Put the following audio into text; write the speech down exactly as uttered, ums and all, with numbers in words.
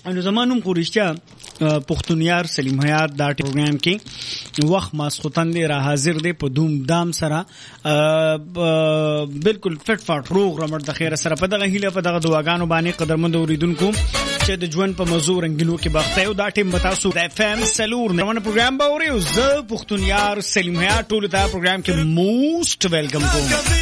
نو زمانوم خورشتیا پښتونیار سلیم حیات دا پروګرام کې وخت ماسختن دی را حاضر دی په دوم دام سره بالکل فټ فاټ روغ رمټ د خیر سره په دغه هیله په دغه دواګانو باندې قدرمند اوریدونکو چې د ژوند په موضوع رنگینو کې بخته او دا ټیم بتاسو د اف ام سلور نو پروګرام باوري او زه پښتونیار سلیم حیات ټول دا پروګرام کې موست ویلکم کوم.